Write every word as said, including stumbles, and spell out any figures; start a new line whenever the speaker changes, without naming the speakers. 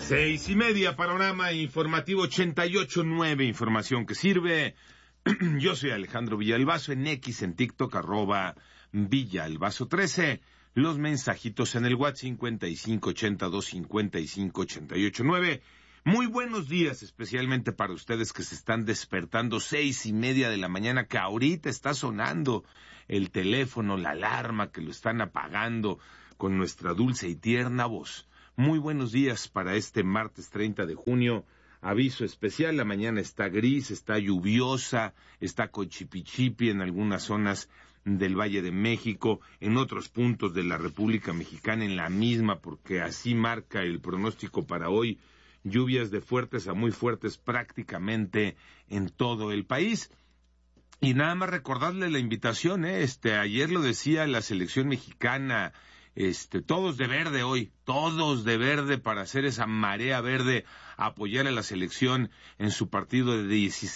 Seis y media, panorama informativo ochenta y ocho nueve, información que sirve. Yo soy Alejandro Villalbazo, en X, en TikTok, arroba Villalbazo trece. Los mensajitos en el WhatsApp cincuenta y cinco ochenta y dos cincuenta y cinco ochenta y ocho nueve. Muy buenos días, especialmente para ustedes que se están despertando seis y media de la mañana, que ahorita está sonando el teléfono, la alarma, que lo están apagando con nuestra dulce y tierna voz. Muy buenos días para este martes treinta de junio. Aviso especial, la mañana está gris, está lluviosa, está con chipichipi en algunas zonas del Valle de México, en otros puntos de la República Mexicana en la misma, porque así marca el pronóstico para hoy. Lluvias de fuertes a muy fuertes prácticamente en todo el país. Y nada más recordarle la invitación, ¿eh? Este, ayer lo decía la selección mexicana, este, todos de verde hoy, todos de verde para hacer esa marea verde, apoyar a la selección en su partido de dieciséis